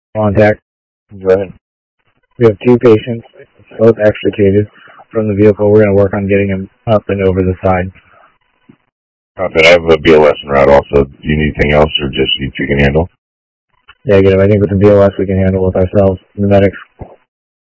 Contact. Go ahead. We have 2 patients, both extricated from the vehicle. We're going to work on getting them up and over the side. Copy. I have a BLS en route also. Do you need anything else or just you two can handle? Yeah, I think with the BLS we can handle with ourselves, the medics.